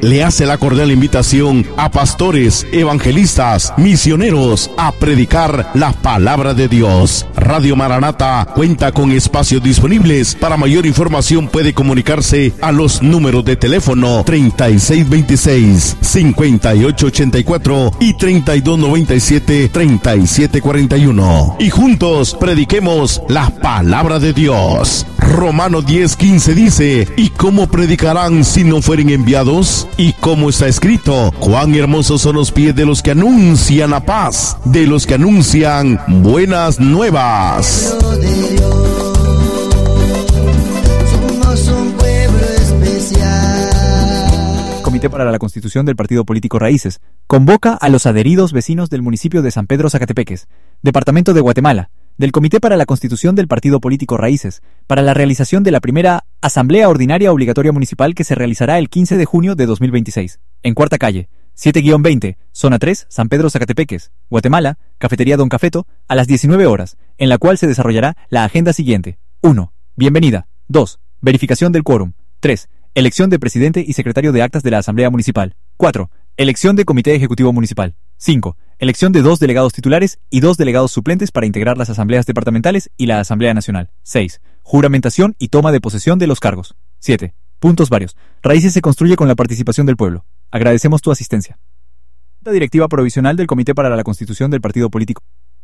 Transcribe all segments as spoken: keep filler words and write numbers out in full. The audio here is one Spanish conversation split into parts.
le hace la cordial invitación a pastores, evangelistas, misioneros a predicar la palabra de Dios. Radio Maranata cuenta con espacios disponibles. Para mayor información puede comunicarse a los números de teléfono treinta y seis veintiséis, cincuenta y ocho ochenta y cuatro y treinta y dos noventa y siete, treinta y siete cuarenta y uno. Y juntos prediquemos la palabra de Dios. Romanos diez quince dice: ¿y cómo predicarán si no fueren enviados? Y como está escrito: cuán hermosos son los pies de los que anuncian la paz, de los que anuncian buenas nuevas. Somos un pueblo especial. Comité para la Constitución del Partido Político Raíces convoca a los adheridos vecinos del municipio de San Pedro Zacatepeques, departamento de Guatemala, del Comité para la Constitución del Partido Político Raíces, para la realización de la primera Asamblea Ordinaria Obligatoria Municipal que se realizará el quince de junio de dos mil veintiséis, en Cuarta Calle, siete guion veinte, Zona tres, San Pedro Zacatepeques, Guatemala, Cafetería Don Cafeto, a las diecinueve horas, en la cual se desarrollará la agenda siguiente. uno. Bienvenida. dos. Verificación del quórum. tres. Elección de presidente y secretario de actas de la Asamblea Municipal. cuatro. Elección de Comité Ejecutivo Municipal. cinco. Elección de dos delegados titulares y dos delegados suplentes para integrar las asambleas departamentales y la Asamblea Nacional. seis. Juramentación y toma de posesión de los cargos. siete. Puntos varios. Raíces se construye con la participación del pueblo. Agradecemos tu asistencia. La Directiva Provisional del Comité para la Constitución del Partido Político.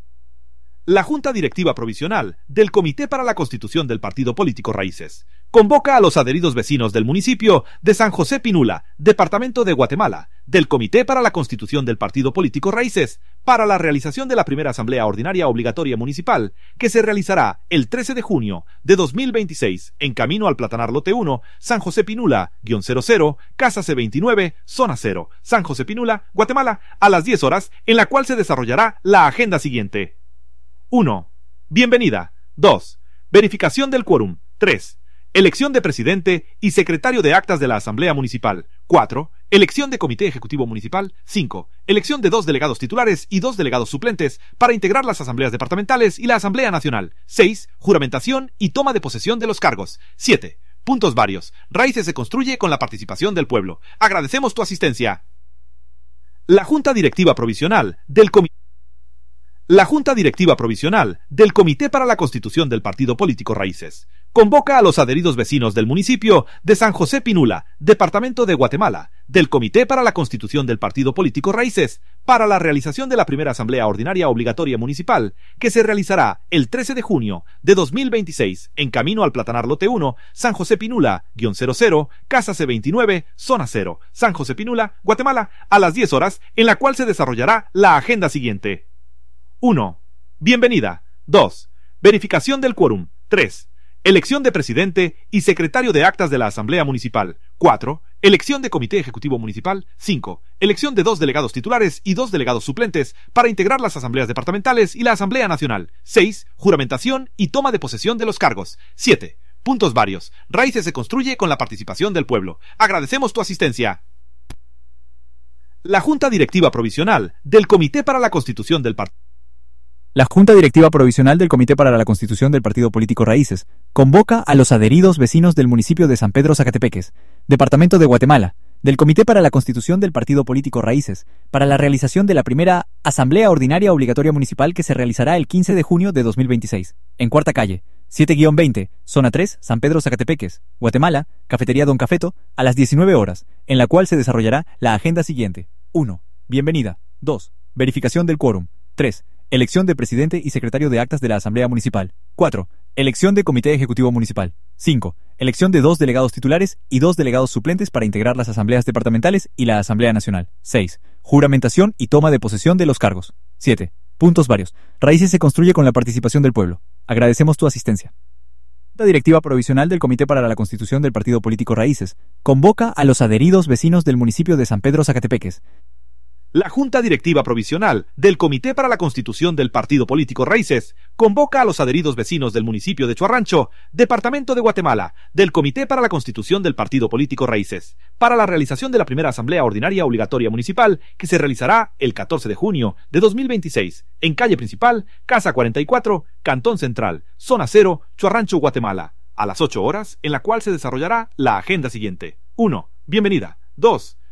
La Junta Directiva Provisional del Comité para la Constitución del Partido Político Raíces convoca a los adheridos vecinos del municipio de San José Pinula, departamento de Guatemala, del Comité para la Constitución del Partido Político Raíces, para la realización de la primera Asamblea Ordinaria Obligatoria Municipal, que se realizará el trece de junio de dos mil veintiséis, en camino al Platanar Lote uno, San José Pinula, guión cero cero, Casa C veintinueve, Zona cero, San José Pinula, Guatemala, a las diez horas, en la cual se desarrollará la agenda siguiente. uno. Bienvenida. dos. Verificación del quórum. tres. Elección de presidente y secretario de actas de la Asamblea Municipal. cuatro. Elección de Comité Ejecutivo Municipal. cinco. Elección de dos delegados titulares y dos delegados suplentes para integrar las asambleas departamentales y la Asamblea Nacional. seis. Juramentación y toma de posesión de los cargos. siete. Puntos varios. Raíces se construye con la participación del pueblo. Agradecemos tu asistencia. La Junta Directiva Provisional del Comité La Junta Directiva Provisional del Comité para la Constitución del Partido Político Raíces convoca a los adheridos vecinos del municipio de San José Pinula, departamento de Guatemala, del Comité para la Constitución del Partido Político Raíces, para la realización de la primera Asamblea Ordinaria Obligatoria Municipal, que se realizará el trece de junio de dos mil veintiséis, en camino al Platanar Lote uno, San José Pinula, guión cero cero, Casa C veintinueve, Zona cero, San José Pinula, Guatemala, a las diez horas, en la cual se desarrollará la agenda siguiente. uno. Bienvenida. dos. Verificación del quórum. tres. Elección de presidente y secretario de actas de la Asamblea Municipal. cuatro. Elección de Comité Ejecutivo Municipal. cinco. Elección de dos delegados titulares y dos delegados suplentes para integrar las asambleas departamentales y la Asamblea Nacional. seis. Juramentación y toma de posesión de los cargos. siete. Puntos varios. Raíces se construye con la participación del pueblo. Agradecemos tu asistencia. La Junta Directiva Provisional del Comité para la Constitución del Partido La Junta Directiva Provisional del Comité para la Constitución del Partido Político Raíces convoca a los adheridos vecinos del municipio de San Pedro Zacatepeques, departamento de Guatemala, del Comité para la Constitución del Partido Político Raíces, para la realización de la primera Asamblea Ordinaria Obligatoria Municipal que se realizará el quince de junio de dos mil veintiséis, en Cuarta Calle, siete guion veinte, Zona tres, San Pedro Zacatepeques, Guatemala, Cafetería Don Cafeto, a las diecinueve horas, en la cual se desarrollará la agenda siguiente. uno. Bienvenida. dos. Verificación del quórum. tres. Elección de presidente y secretario de actas de la Asamblea Municipal. cuatro. Elección de Comité Ejecutivo Municipal. cinco. Elección de dos delegados titulares y dos delegados suplentes para integrar las asambleas departamentales y la Asamblea Nacional. seis. Juramentación y toma de posesión de los cargos. siete. Puntos varios. Raíces se construye con la participación del pueblo. Agradecemos tu asistencia. La Directiva Provisional del Comité para la Constitución del Partido Político Raíces convoca a los adheridos vecinos del municipio de San Pedro Zacatepeques, La Junta Directiva Provisional del Comité para la Constitución del Partido Político Raíces convoca a los adheridos vecinos del municipio de Chuarrancho, departamento de Guatemala, del Comité para la Constitución del Partido Político Raíces, para la realización de la primera Asamblea Ordinaria Obligatoria Municipal que se realizará el catorce de junio de dos mil veintiséis, en calle principal, Casa cuarenta y cuatro, Cantón Central, Zona cero, Chuarrancho, Guatemala, a las ocho horas, en la cual se desarrollará la agenda siguiente. uno. Bienvenida. dos.